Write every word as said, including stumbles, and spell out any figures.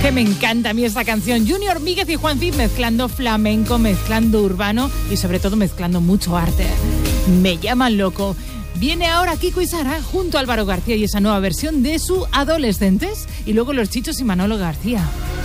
Que me encanta a mí esta canción. Junior Míguez y Juan Cid mezclando flamenco, mezclando urbano y sobre todo mezclando mucho arte. Me llaman loco. Viene ahora Kiko y Sara junto a Álvaro García y esa nueva versión de su Adolescentes y luego los Chichos y Manolo García.